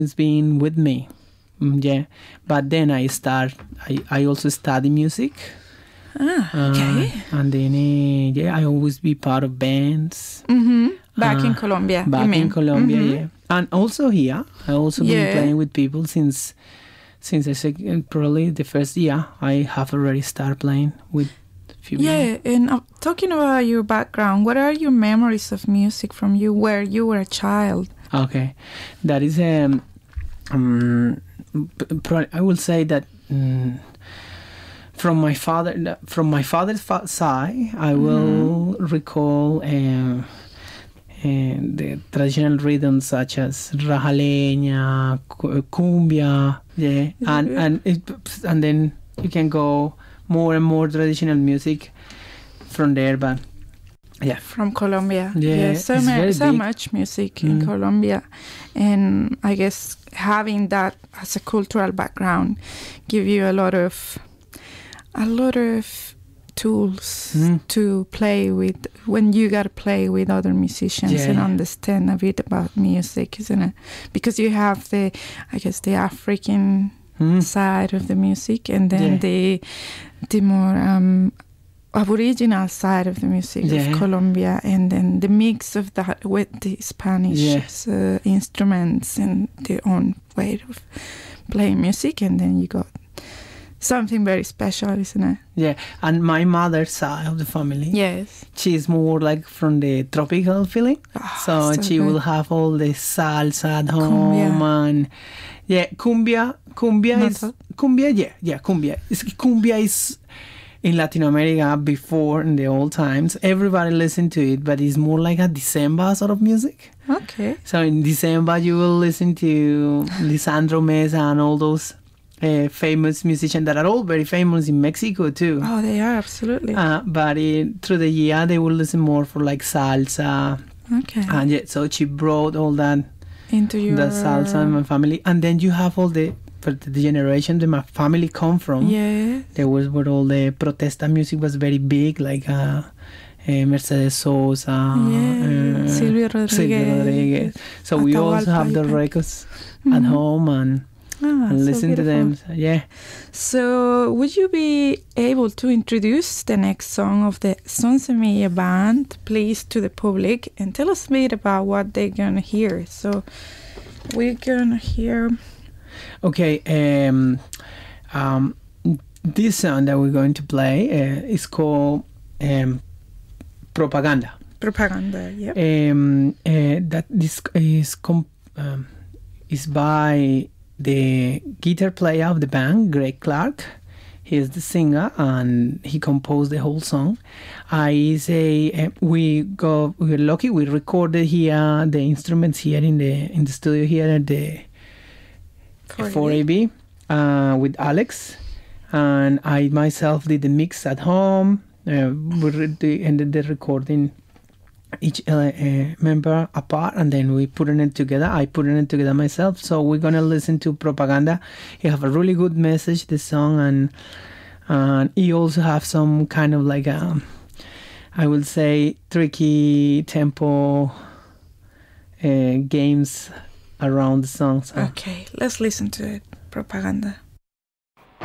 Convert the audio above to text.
It's been with me. Yeah, but then I also study music. Okay. And then, yeah, I always be part of bands. Back in Colombia. Back in Colombia, yeah. And also here. I also been playing with people since I said probably the first year. I have already started playing with few people. Yeah, and talking about your background, what are your memories of music from where you were a child? Okay. That is, I will say that from my father's side, I will recall the traditional rhythms such as rajaleña, cumbia, yeah, and then you can go more and more traditional music from there, but yeah, from Colombia. Yeah, so much music in Colombia, and I guess having that as a cultural background give you a lot of tools to play with when you gotta play with other musicians and understand a bit about music, isn't it? Because you have the African side of the music, and then the more aboriginal side of the music of Colombia, and then the mix of that with the Spanish instruments and their own way of playing music, and then you got something very special, isn't it? Yeah, and my mother's side of the family, she's more like from the tropical feeling, so she will have all the salsa at home, and cumbia is in Latin America before, in the old times, everybody listened to it, but it's more like a December sort of music. Okay. So in December, you will listen to Lisandro Mesa and all those famous musicians that are all very famous in Mexico too. Oh, they are, absolutely. But through the year, they will listen more for like salsa. Okay. And so she brought all that into your... the salsa in my family. And then you have all the generation that my family come from. Yeah. There was where all the protesta music was very big, like Mercedes Sosa, Silvio Rodriguez. So we also have the records at home and listen to them. Yeah. So would you be able to introduce the next song of the Son Semilla band, please, to the public, and tell us a bit about what they're gonna hear? So we're gonna hear... Okay, this song that we're going to play is called Propaganda. Propaganda, yeah. That this is by the guitar player of the band, Greg Clark. He is the singer, and he composed the whole song. We were lucky. We recorded here the instruments here in the studio here at the 4AB with Alex, and I myself did the mix at home. We ended the recording each member apart, and then we put it together. I put it together myself. So we're gonna listen to Propaganda. It have a really good message, the song, and it also have some kind of like I will say tricky tempo games around the song. So. Okay, let's listen to it. Propaganda.